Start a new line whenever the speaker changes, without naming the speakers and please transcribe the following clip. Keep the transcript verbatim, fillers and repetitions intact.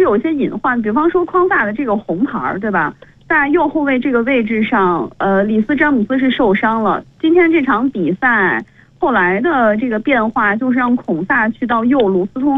有一些隐患，比方说框架的这个红牌，对吧？在右后卫这个位置上，呃，里斯詹姆斯是受伤了。今天这场比赛后来的这个变化就是让孔萨去到右路，斯通